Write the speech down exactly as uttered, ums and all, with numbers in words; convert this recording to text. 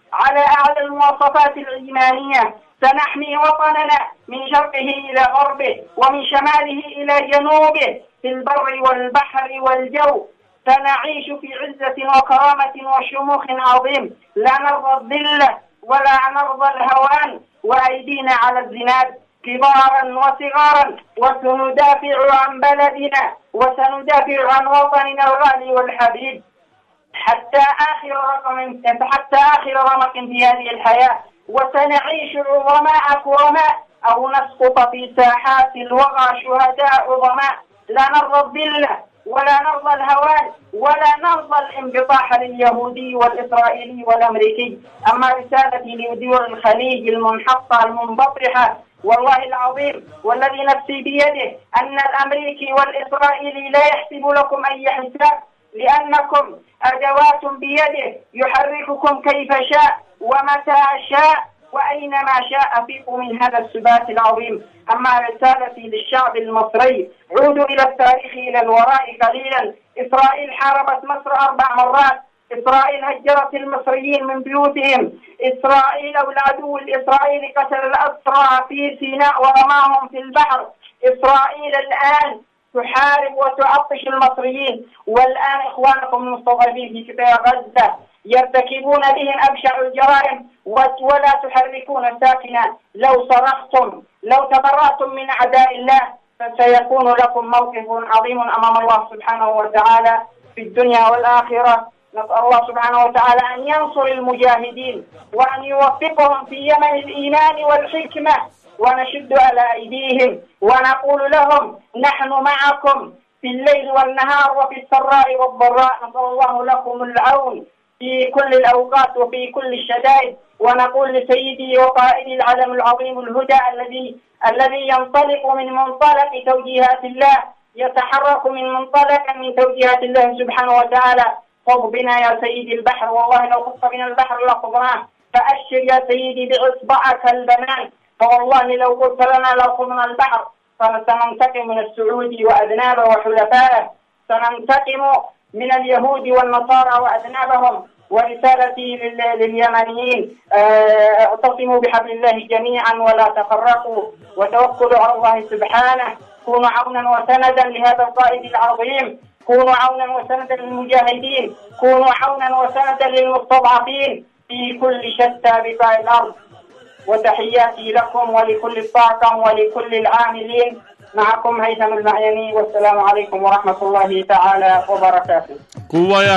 على أعلى المواصفات الإيمانية. سنحمي وطننا من شرقه إلى غربه ومن شماله إلى جنوبه في البر والبحر والجو. سنعيش في عزة وكرامة وشموخ عظيم، لا نرضى الذلة ولا نرضى الهوان، وأيدينا على الزناد كبارا وصغارا، وسندافع عن بلدنا وسندافع عن وطننا الغالي والحبيب حتى آخر رقم حتى آخر رمق في هذه الحياة. وسنعيش عظماء كرماء أو نسقط في ساحات الوغى شهداء عظماء. لا نرضى الذلة ولا نرضى الهوان ولا نرضى الانبطاح لليهودي والإسرائيلي والأمريكي. أما رسالتي لدول الخليج المنحطة المنبطحة، والله العظيم والذي نفسي بيده أن الأمريكي والإسرائيلي لا يحسب لكم أي حساب، لأنكم أدوات بيده يحرككم كيف شاء ومتى شاء وأينما شاء فيكم من هذا السبات العظيم. أما رسالتي للشعب المصري، عودوا إلى التاريخ إلى الوراء قليلا. إسرائيل حاربت مصر أربع مرات، إسرائيل هجرت المصريين من بيوتهم، إسرائيل أو العدو الإسرائيلي قتل الأسرى في سيناء ورماهم في البحر. إسرائيل الآن تحارب وتعطش المصريين، والآن إخوانكم المستضعفين في قطاع غزة يرتكبون بهم أبشع الجرائم ولا تحركون ساكنا. لو صرختم، لو تبرأتم من أعداء الله، فسيكون لكم موقف عظيم أمام الله سبحانه وتعالى في الدنيا والآخرة. نسأل الله سبحانه وتعالى أن ينصر المجاهدين وأن يوفقهم في يمن الإيمان والحكمة، ونشد على أيديهم ونقول لهم نحن معكم في الليل والنهار وفي السراء والضراء. نسأل الله لكم العون في كل الأوقات وفي كل الشدائد. ونقول لسيدي وقائدي العلم العظيم الهدى الذي الذي ينطلق من منطلق توجيهات الله، يتحرك من منطلق من توجيهات الله سبحانه وتعالى، خذ بنا يا سيدي البحر، والله لو خذت بنا البحر لخذناه، فأشر يا سيدي بإصبعك البنان، فوالله لو قلت لنا لو خذنا البحر فسننتقم من السعودي وأذنابه وحلفائه، سننتقم من اليهود والنصارى وأذنابهم. ورسالتي لليمنيين، اعتصموا بحبل الله جميعا ولا تفرقوا، وتوكلوا على الله سبحانه. كونوا عونا وسندا لهذا القائد العظيم، كونوا عونا وسندا للمجاهدين، كونوا عونا وسندا للمستضعفين في كل شتى بقاع الأرض. وتحياتي لكم ولكل الطاقم ولكل العاملين. معكم هيثم المعيني، والسلام عليكم ورحمة الله تعالى وبركاته.